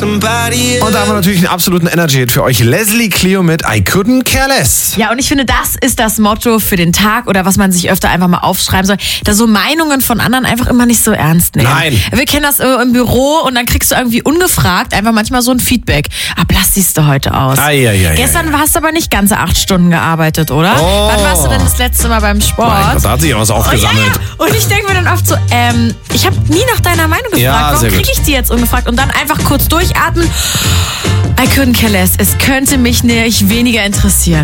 somebody else. Und da haben wir natürlich einen absoluten Energy-Hit für euch. Leslie Clio mit I Couldn't Care Less. Ja, und ich finde, das ist das Motto für den Tag oder was man sich öfter einfach mal aufschreiben soll. Da so Meinungen von anderen einfach immer nicht so ernst nehmen. Nein. Wir kennen das im Büro und dann kriegst du irgendwie ungefragt einfach manchmal so ein Feedback. Blass siehst du heute aus. Gestern hast du aber nicht ganze 8 Stunden gearbeitet, oder? Oh. Wann warst du denn das letzte Mal beim Sport? Mein Gott, da hat sich auch was aufgesammelt. Ja. Und ich denke mir dann oft so, ich habe nie nach deiner Meinung gefragt. Ja, warum sehr gut. kriege ich die jetzt ungefragt? Und dann einfach kurz durchatmen. I couldn't care less. Es könnte mich nicht weniger interessieren.